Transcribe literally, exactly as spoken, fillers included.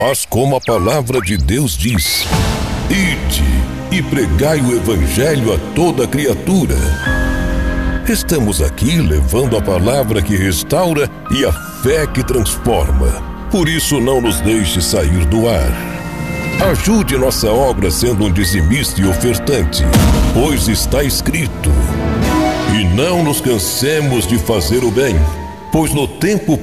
Mas como a palavra de Deus diz: ide e pregai o evangelho a toda criatura. Estamos aqui levando a palavra que restaura e a fé que transforma. Por isso, não nos deixe sair do ar. Ajude nossa obra sendo um dizimista e ofertante, pois está escrito: e não nos cansemos de fazer o bem, pois no tempo